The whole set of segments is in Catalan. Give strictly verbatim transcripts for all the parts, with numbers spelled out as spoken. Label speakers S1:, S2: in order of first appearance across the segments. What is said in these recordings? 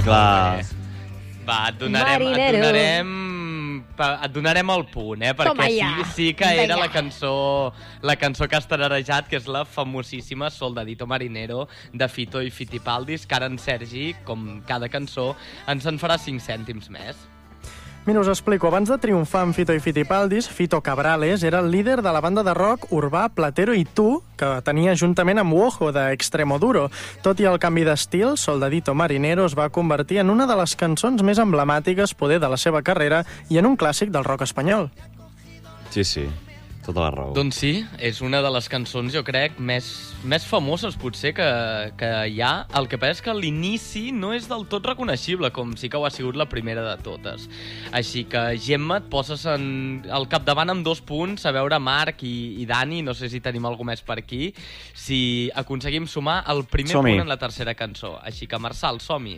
S1: clar.
S2: Va, et donarem, et donarem, et donarem el punt, eh? Perquè sí, sí que era la cançó, la cançó que has tararejat, que és la famosíssima Soldadito Marinero de Fito i Fitipaldis, que ara en Sergi, com cada cançó, ens en farà cinc cèntims més.
S3: Mira, us explico. Abans de triomfar amb Fito i Fitipaldis, Fito Cabrales era el líder de la banda de rock urbà Platero i Tu, que tenia juntament amb Wojo de Extremoduro. Tot i el canvi d'estil, Soldadito Marinero es va convertir en una de les cançons més emblemàtiques poder de la seva carrera i en un clàssic del rock espanyol.
S1: Sí, sí, tota la raó.
S2: Doncs sí, és una de les cançons, jo crec, més, més famoses potser que, que hi ha. El que passa és que l'inici no és del tot reconeixible, com sí que ho ha sigut la primera de totes. Així que, Gemma, et poses en, al capdavant amb dos punts, a veure Marc i, i Dani, no sé si tenim algú més per aquí, si aconseguim sumar el primer
S1: som-hi.
S2: punt en la tercera cançó. Així que, Marçal, som-hi.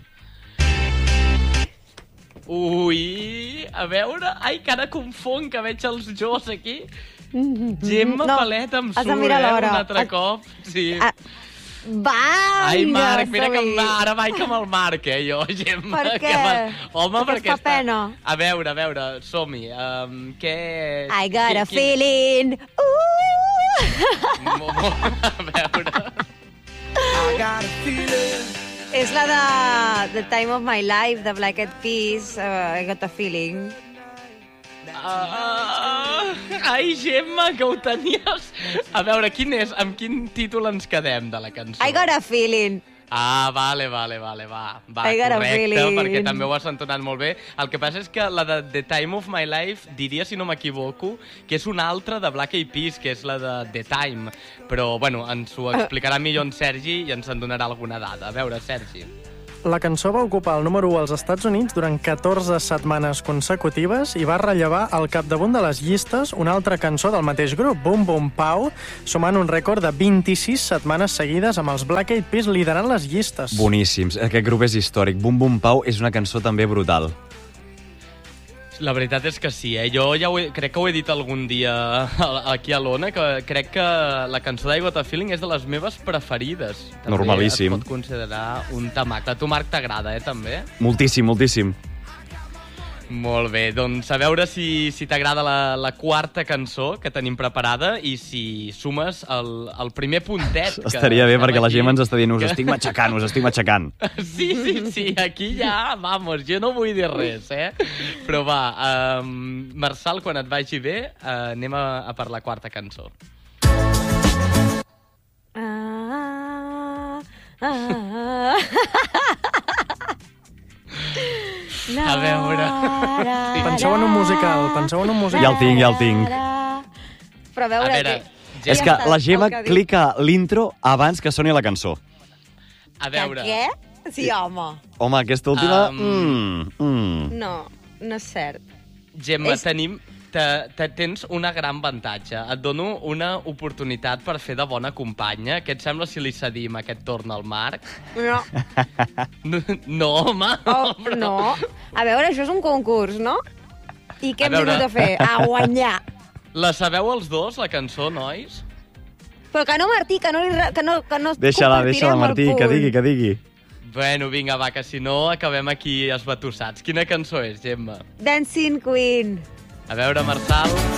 S2: Ui, a veure... Ai, que ara confon, que veig els Jos aquí. Gemma
S4: no,
S2: Paleta em surt,
S4: eh,
S2: un altre a... cop. Sí.
S4: A... Va,
S2: Ai, Marc, mira que em va,
S4: som-hi.
S2: ara vaig amb el Marc, eh, jo, Gemma.
S4: Per què?
S2: Que va... Home,
S4: Perquè
S2: perquè
S4: et fa pena.
S2: A veure, a veure, som-hi. Um, què...
S4: I got a
S2: Quin-
S4: feeling. Uh!
S2: Mo- mo- A veure...
S4: És la de The Time of My Life, de Black Eyed Peas, uh, I got a feeling.
S2: Ah, ai, Gemma, que ho tenies... A veure, quin és? Amb quin títol ens quedem de la cançó?
S4: I got a feeling.
S2: Ah, vale, vale, vale, va. Va,
S4: I got a
S2: correcte,
S4: feeling.
S2: perquè també ho has entonat molt bé. El que passa és que la de The Time of My Life, diria, si no m'equivoco, que és una altra de Black Eyed Peas, que és la de The Time. Però, bueno, ens ho explicarà millor en Sergi i ens en donarà alguna dada. A veure, Sergi.
S3: La cançó va ocupar el número u als Estats Units durant catorze setmanes consecutives i va rellevar al capdamunt de les llistes una altra cançó del mateix grup, Boom Boom Pow, sumant un rècord de vint-i-sis setmanes seguides amb els Black Eyed Peas liderant les llistes.
S1: Boníssims. Aquest grup és històric. Boom Boom Pow és una cançó també brutal.
S2: La veritat és que sí, eh? Jo ja ho he, crec que ho he dit algun dia aquí a l'Ona, que crec que la cançó d'I Got a Feeling és de les meves preferides. També
S1: Normalíssim.
S2: es pot considerar un tamac. A tu, Marc, t'agrada, eh, també?
S1: Moltíssim, moltíssim.
S2: Molt bé, doncs a veure si, si t'agrada la, la quarta cançó que tenim preparada i si sumes el, el primer puntet. Que
S1: Estaria bé, perquè la
S2: aquí,
S1: Gemma ens està dient us
S2: que...
S1: estic matxacant, us estic matxacant.
S2: Sí, sí, sí, aquí ja, vamos, jo no vull dir res, eh? Però va, um, Marçal, quan et vagi bé, uh, anem a, a per la quarta cançó.
S4: Ah, ah, ah.
S2: A veure...
S3: Penseu en un musical, penseu en un musical.
S1: Ja el tinc, ja el tinc.
S4: Però a veure...
S2: A veure,
S4: que-
S1: És que la Gemma
S4: el que diu-
S1: clica l'intro abans que soni la cançó.
S2: A veure...
S4: Que què? Sí, home.
S1: Home, aquesta última...
S2: Um,
S1: Mm, mm.
S4: No, no és cert.
S2: Gemma,
S4: És-
S2: tenim... Te, te, tens un gran avantatge. Et dono una oportunitat per fer de bona companya. Què et sembla si li cedim aquest torn al Marc?
S4: No.
S2: No, no home.
S4: Oh,
S2: però-
S4: no. A veure, això és un concurs, no? I què
S2: A
S4: hem
S2: veure.
S4: vingut a fer? A guanyar.
S2: La sabeu els dos, la cançó, nois?
S4: Però que no, Martí, que no, li re- que no, que no
S1: Deixa-la,
S4: compartirem
S1: deixa-la,
S4: el
S1: Martí,
S4: punt.
S1: que digui, que digui.
S2: Bueno, vinga, va, que si no acabem aquí esbatussats. Quina cançó és, Gemma?
S4: Dancing Queen.
S2: A veure, Marçal...